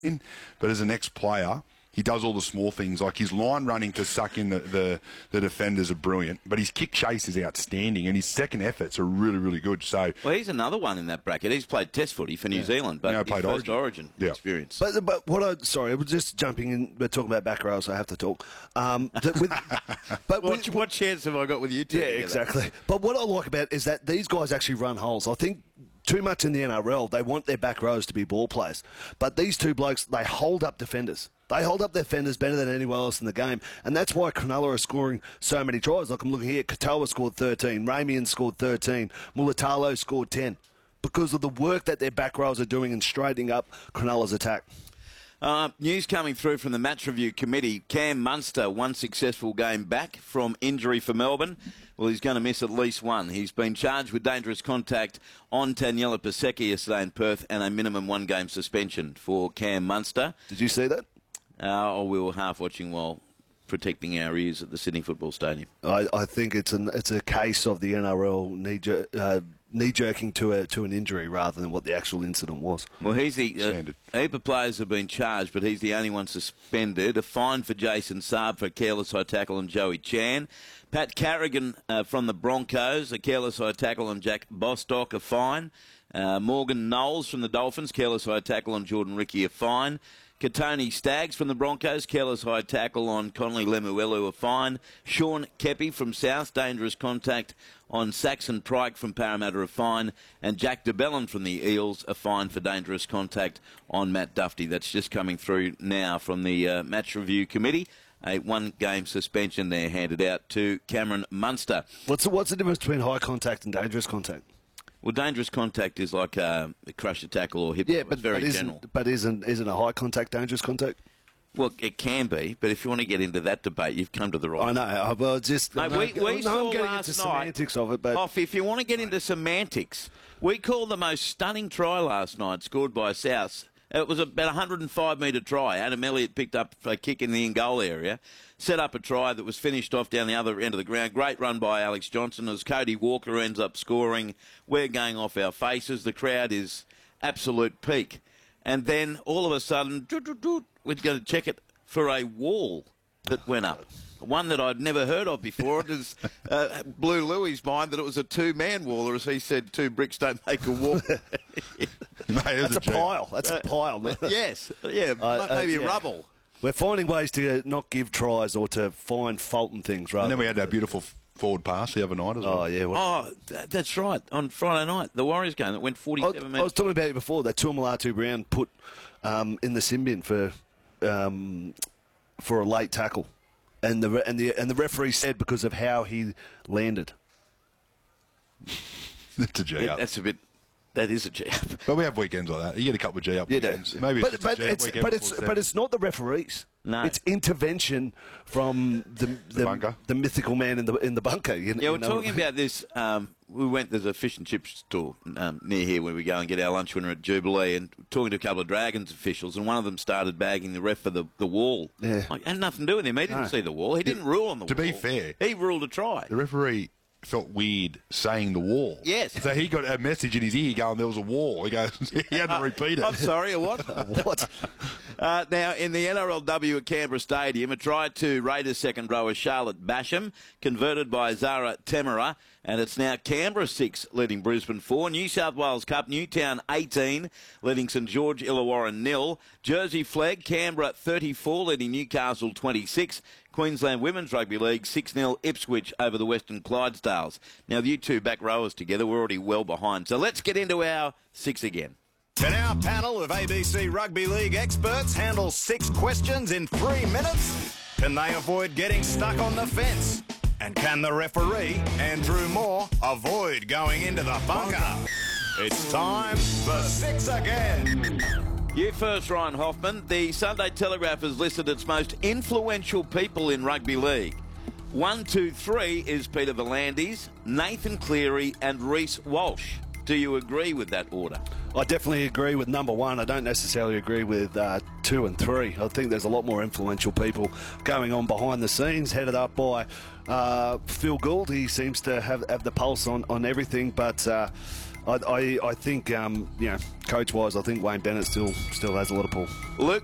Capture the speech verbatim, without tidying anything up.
in, but as an ex-player, he does all the small things, like his line running to suck in the, the, the defenders are brilliant, but his kick chase is outstanding, and his second efforts are really, really good. So, well, he's another one in that bracket. He's played Test footy for New yeah. Zealand, but now his played first Origin, Origin yeah. experience. But, but what I sorry, I was just jumping in. We're talking about back row, so I have to talk. Um, that with, but what, with, what chance have I got with you two? Yeah, together? exactly. But what I like about it is that these guys actually run holes. I think too much in the N R L, they want their back rows to be ball players, but these two blokes, they hold up defenders. They hold up their defenders better than anyone else in the game, and that's why Cronulla are scoring so many tries. Like I'm looking here, Katoa scored thirteen, Ramian scored thirteen, Mulatalo scored ten, because of the work that their back rows are doing in straightening up Cronulla's attack. Uh, news coming through from the match review committee. Cam Munster, one successful game back from injury for Melbourne. Well, he's going to miss at least one. He's been charged with dangerous contact on Daniela Pasecki yesterday in Perth, and a minimum one-game suspension for Cam Munster. Did you see that? Uh, or we were half watching while protecting our ears at the Sydney Football Stadium. I, I think it's an it's a case of the N R L knee jer- uh, knee jerking to a to an injury rather than what the actual incident was. Well, he's the uh, a heap of players have been charged, but he's the only one suspended. A fine for Jason Saab for careless high tackle on Joey Chan. Pat Carrigan uh, from the Broncos, a careless high tackle on Jack Bostock, a fine. Uh, Morgan Knowles from the Dolphins, careless high tackle on Jordan Ricky, a fine. Katoni Staggs from the Broncos, careless high tackle on Connolly Lemuelu, a fine. Sean Kepi from South, dangerous contact on Saxon Pryke from Parramatta, a fine. And Jack DeBellin from the Eels, a fine for dangerous contact on Matt Duffy. That's just coming through now from the uh, match review committee. A one-game suspension there handed out to Cameron Munster. What's the, what's the difference between high contact and dangerous contact? Well, dangerous contact is like uh, a crusher tackle or hip. Yeah, but it's very but isn't, general. But isn't isn't a high contact dangerous contact? Well, it can be, but if you want to get into that debate, you've come to the right. I know. I, well, just Mate, no, we, we no, saw I'm getting last into night, semantics of it, but off, if you want to get into semantics, we called the most stunning try last night scored by South. It was about a one hundred five metre try. Adam Elliott picked up a kick in the in-goal area, set up a try that was finished off down the other end of the ground. Great run by Alex Johnson as Cody Walker ends up scoring. We're going off our faces. The crowd is absolute peak. And then all of a sudden, we're going to check it for a wall that went up. One that I'd never heard of before. It is, uh, blew Louis' mind that it was a two-man wall, or as he said, two bricks don't make a wall. Mate, that's a, a pile. That's uh, a pile. Yes. Yeah, uh, maybe uh, yeah. rubble. We're finding ways to not give tries or to find fault in things, right? And then we had that beautiful forward pass the other night as well. Oh, yeah. Well, oh, that, that's right. On Friday night, the Warriors game that went forty-seven I, minutes. I was talking about it before, that Tuamulatu Brown put um, in the sin bin for, um, for a late tackle. And the and the and the referee said because of how he landed. That's a G up. That's a bit. That is a G up. But we have weekends like that. You get a couple of G up Yeah, weekends. Maybe but, it's but, a G up it's, weekend but, it's, before but it's not the referees. No. It's intervention from the the, The bunker. the mythical man in the in the bunker. You, Yeah, you we're know? talking about this. Um, we went, there's a fish and chip store um, near here where we go and get our lunch when we're at Jubilee, and talking to a couple of Dragons officials, and one of them started bagging the ref for the, the wall. Yeah. Like, had nothing to do with him. He didn't No. see the wall. He didn't rule on the To wall. be fair, He ruled a try. the referee felt weird saying the wall. Yes. So he got a message in his ear going, there was a wall. He goes, he had to repeat it. I'm sorry, a what? What? Uh, now, in the N R L W at Canberra Stadium, a try to Raiders second rower Charlotte Basham, converted by Zara Temera, and it's now Canberra six, leading Brisbane four. New South Wales Cup, Newtown eighteen, leading St George Illawarra nil. Jersey Flag, Canberra thirty-four, leading Newcastle twenty-six. Queensland Women's Rugby League six nil Ipswich over the Western Clydesdales. Now, you two back rowers together, we're already well behind. So let's get into our six again. Can our panel of A B C Rugby League experts handle six questions in three minutes? Can they avoid getting stuck on the fence? And can the referee, Andrew Moore, avoid going into the bunker? It's time for six again. You first, Ryan Hoffman. The Sunday Telegraph has listed its most influential people in rugby league. One, two, three is Peter V'landys, Nathan Cleary and Reece Walsh. Do you agree with that order? I definitely agree with number one. I don't necessarily agree with uh, two and three. I think there's a lot more influential people going on behind the scenes, headed up by uh, Phil Gould. He seems to have, have the pulse on, on everything, but uh, I, I, I think, um, you know, coach-wise, I think Wayne Bennett still still has a lot of pull. Luke?